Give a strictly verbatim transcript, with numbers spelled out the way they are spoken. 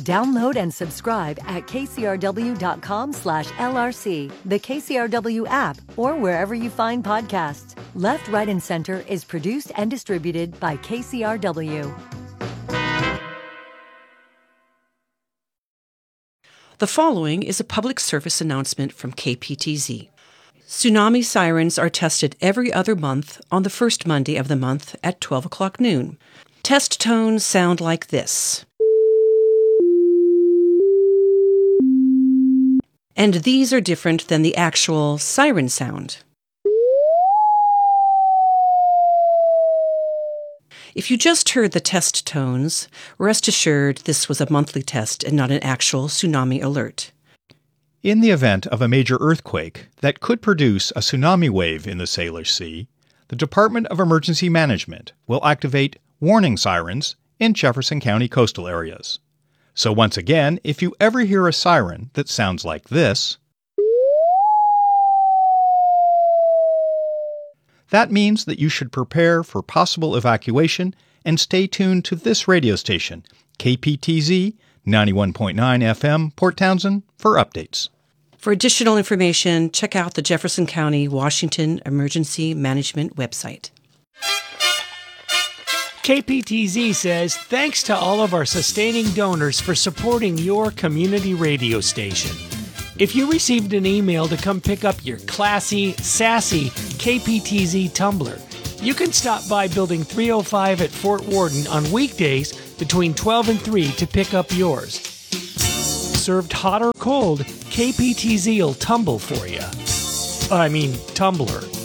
Download and subscribe at kcrw.com slash LRC, the K C R W app, or wherever you find podcasts. Left, Right, and Center is produced and distributed by K C R W. The following is a public service announcement from K P T Z. Tsunami sirens are tested every other month on the first Monday of the month at twelve o'clock noon. Test tones sound like this. And these are different than the actual siren sound. If you just heard the test tones, rest assured this was a monthly test and not an actual tsunami alert. In the event of a major earthquake that could produce a tsunami wave in the Salish Sea, the Department of Emergency Management will activate warning sirens in Jefferson County coastal areas. So once again, if you ever hear a siren that sounds like this, that means that you should prepare for possible evacuation and stay tuned to this radio station, K P T Z ninety-one point nine F M, Port Townsend, for updates. For additional information, check out the Jefferson County, Washington Emergency Management website. K P T Z says thanks to all of our sustaining donors for supporting your community radio station. If you received an email to come pick up your classy, sassy K P T Z tumbler, you can stop by Building three oh five at Fort Worden on weekdays between twelve and three to pick up yours. Served hot or cold, K P T Z will tumble for you. I mean, tumbler.